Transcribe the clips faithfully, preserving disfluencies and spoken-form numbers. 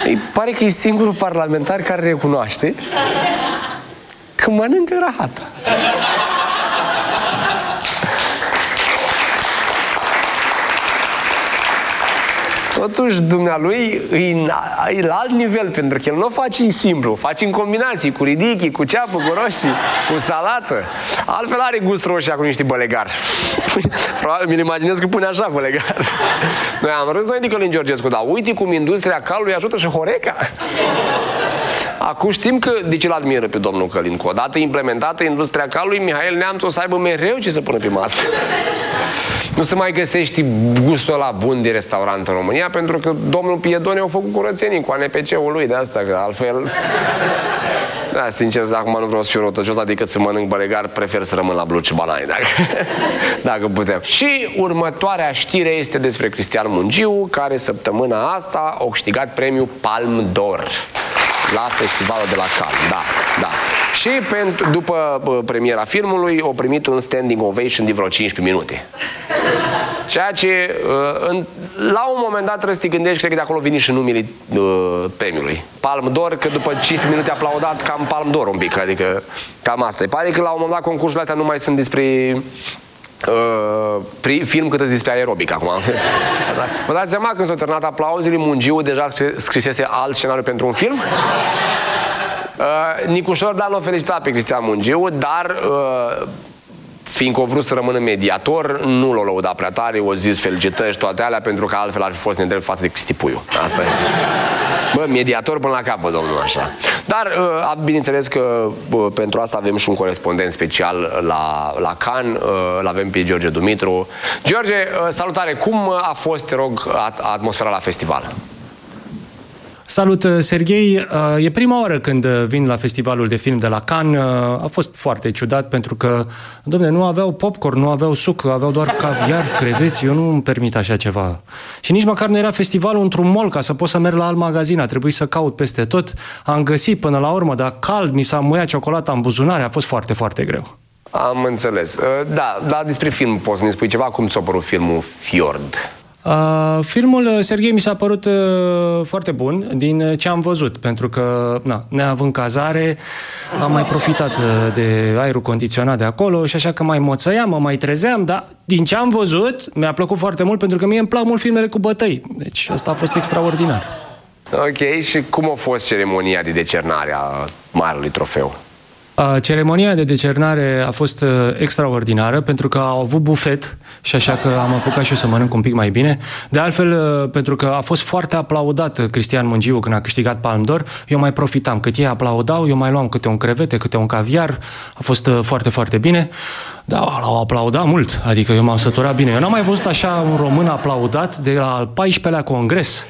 Îi pare că e singurul parlamentar care recunoaște că mănâncă rahat. Totuși, dumnealui e la alt nivel, pentru că el nu o face simplu, face în combinații, cu ridichi, cu ceapă, cu roșii, cu salată. Altfel are gust roșia cu niște bălegari. Probabil mi-l imaginez că pune așa bălegar. Noi am râs noi de Călin Georgescu, dar uite cum industria calului ajută și Horeca. Acum știm că de ce l-admiră pe domnul Călin. Că odată implementată industria calului, Mihail Neamț o să aibă mereu ce să pună pe masă. Nu se mai găsești gustul ăla bun de restaurant în România, pentru că domnul Piedone a făcut curățenii cu A N P C-ul lui de asta, că altfel... Da, sincer, acum nu vreau să fiu răutăcios, dar decât să mănânc bălegar, prefer să rămân la blugi și banani, dacă, dacă putem. Și următoarea știre este despre Cristian Mungiu, care săptămâna asta a câștigat premiul Palme d'Or la festivalul de la Cannes. Da, da. Și pentru, după premiera filmului, a primit un standing ovation de vreo cincisprezece minute. Ceea ce, în, la un moment dat, trebuie să te gândești, cred că de acolo vine și numele uh, premiului. Palme d'Or, că după cincisprezece minute aplaudat, cam Palme d'Or un pic, adică cam asta. Pare că la un moment dat concursurile astea nu mai sunt despre uh, film cât despre aerobic acum. Vă dați seama, când s-au terminat aplauzele, Mungiu deja scrisese alt scenariu pentru un film? Uh, Nicușor Dan l-a felicitat pe Cristian Mungiu, dar uh, fiindcă a vrut să rămână mediator, nu l-a lăudat prea tare, o zis felicitări și toate alea, pentru că altfel ar fi fost nedrept față de Cristi Puiu. Asta e. Bă, mediator până la capăt, domnul, așa. Dar, uh, bineînțeles că uh, pentru asta avem și un corespondent special la, la Cannes, uh, l-avem pe George Dumitru. George, uh, salutare! Cum a fost, te rog, atmosfera la festival? Salut, Serghei! E prima oară când vin la festivalul de film de la Cannes. A fost foarte ciudat pentru că, dom'le, nu aveau popcorn, nu aveau suc, aveau doar caviar, creveți. Eu nu îmi permit așa ceva. Și nici măcar nu era festivalul într-un mall ca să pot să merg la alt magazin. A trebuit să caut peste tot. Am găsit până la urmă, dar cald, mi s-a muiat ciocolata în buzunare. A fost foarte, foarte greu. Am înțeles. Da, dar despre film poți să ne spui ceva? Cum ți-a părut filmul Fjord? Uh, filmul, Serghei, mi s-a părut uh, foarte bun din ce am văzut, pentru că, na, neavând cazare, am mai profitat uh, de aerul condiționat de acolo și așa că mai moțăiam, mă mai trezeam, dar din ce am văzut, mi-a plăcut foarte mult, pentru că mie îmi plac mult filmele cu bătăi. Deci asta a fost extraordinar. Ok, și cum a fost ceremonia de decernare a Marelui Trofeu? Ceremonia de decernare a fost extraordinară pentru că au avut bufet și așa că am apucat și eu să mănânc un pic mai bine. De altfel, pentru că a fost foarte aplaudat Cristian Mungiu când a câștigat Palme d'Or, eu mai profitam. Cât ei aplaudau, eu mai luam câte un crevete, câte un caviar. A fost foarte, foarte bine. Da, l-au aplaudat mult, adică eu m-am săturat bine. Eu n-am mai văzut așa un român aplaudat de la al paisprezecelea congres.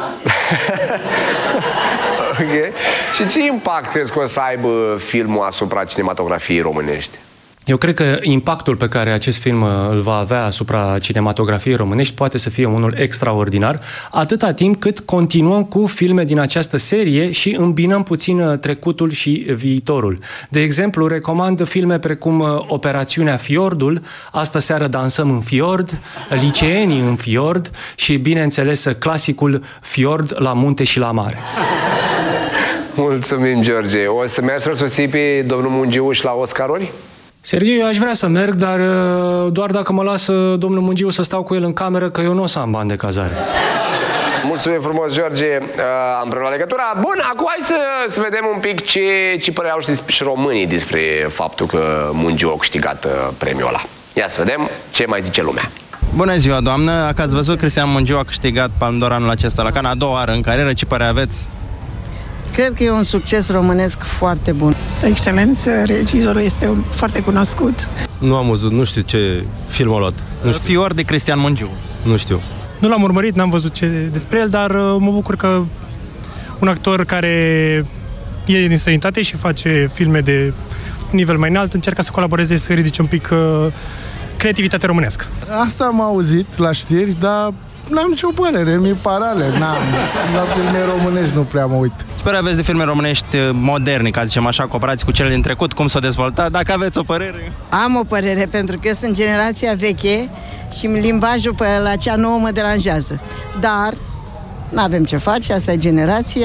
Okay. Și ce impact crezi că o să aibă filmul asupra cinematografiei românești? Eu cred că impactul pe care acest film îl va avea asupra cinematografiei românești poate să fie unul extraordinar, atâta timp cât continuăm cu filme din această serie și îmbinăm puțin trecutul și viitorul. De exemplu, recomand filme precum Operațiunea Fiordul, Astă seară dansăm în fiord, Liceenii în fiord și, bineînțeles, clasicul Fiord la munte și la mare. Mulțumim, George. O să mergi să-l susții pe domnul Mungiu și la Oscaruri? Serghei, eu aș vrea să merg, dar doar dacă mă lasă domnul Mungiu să stau cu el în cameră, că eu nu o să am bani de cazare. Mulțumim frumos, George. Uh, am preluat legătura. Bun, acum hai să, să vedem un pic ce, ce păreau și, și românii despre faptul că Mungiu a câștigat uh, premiul ăla. Ia să vedem ce mai zice lumea. Bună ziua, doamnă! Dacă ați văzut, Cristian Mungiu a câștigat Palme d'Or anul acesta la Cannes, a doua oară în carieră. Ce părere aveți? Cred că e un succes românesc foarte bun. Excelent, regizorul este foarte cunoscut. Nu am văzut, nu știu ce film a luat. Nu știu. Fior de Cristian Mungiu. Nu știu. Nu l-am urmărit, n-am văzut ce despre el, dar mă bucur că un actor care e din străinătate și face filme de un nivel mai înalt încearcă să colaboreze, să ridice un pic uh, creativitatea românească. Asta am auzit la știri, dar n-am nicio părere, mi-e parale. N-am. La filme românești nu prea mă uit. Ce părere aveți de filme românești moderne, ca zicem așa, comparați cu cele din trecut? Cum s-o dezvoltat? Dacă aveți o părere? Am o părere, pentru că eu sunt generația veche și limbajul pe la cea nouă mă deranjează. Dar n-avem ce face, asta e generația.